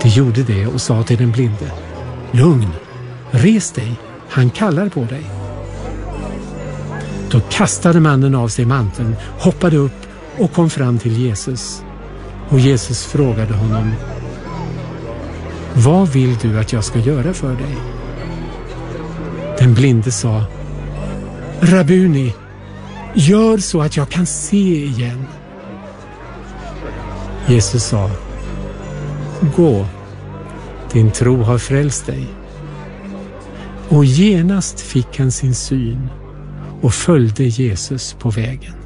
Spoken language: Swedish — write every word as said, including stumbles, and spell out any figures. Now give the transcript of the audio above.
De gjorde det och sa till den blinde: Lugn, res dig, han kallar på dig. Då kastade mannen av sig manteln, hoppade upp och kom fram till Jesus. Och Jesus frågade honom: Vad vill du att jag ska göra för dig? Den blinde sa: Rabbuni, gör så att jag kan se igen. Jesus sa: Gå, din tro har frälst dig. Och genast fick han sin syn och följde Jesus på vägen.